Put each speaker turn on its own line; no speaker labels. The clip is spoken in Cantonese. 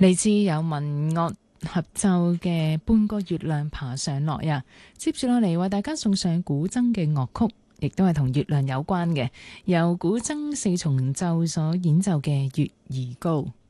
嚟自有民樂合奏嘅半個月亮爬上來啊！接住落嚟為大家送上古箏嘅樂曲，亦都係同月亮有關嘅，由古箏四重奏所演奏嘅《月兒高》。